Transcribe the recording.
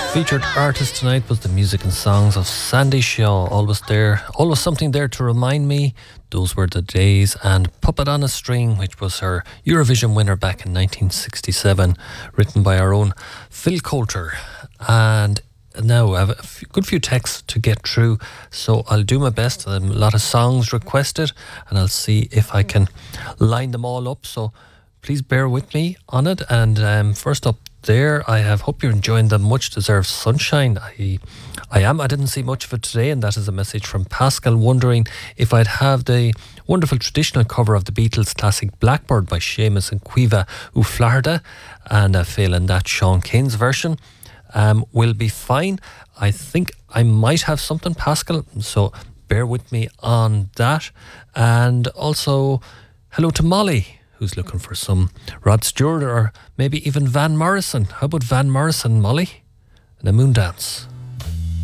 Featured artist tonight was the music and songs of Sandy Shaw. Always there, always something there to remind me. Those were the days. And Puppet on a String, which was her Eurovision winner back in 1967, written by our own Phil Coulter. And now I have a good few texts to get through, so I'll do my best. A lot of songs requested, and I'll see if I can line them all up. So please bear with me on it. And first up there, I hope you're enjoying the much deserved sunshine. I am. I didn't see much of it today, and that is a message from Pascal wondering if I'd have the wonderful traditional cover of the Beatles classic Blackbird by Seamus and Cueva Uflarda, and failing that, Sean Kane's version will be fine. I think I might have something, Pascal, so bear with me on that. And also, hello to Molly, who's looking for some Rod Stewart or maybe even Van Morrison. How about Van Morrison, Molly? And a moon dance.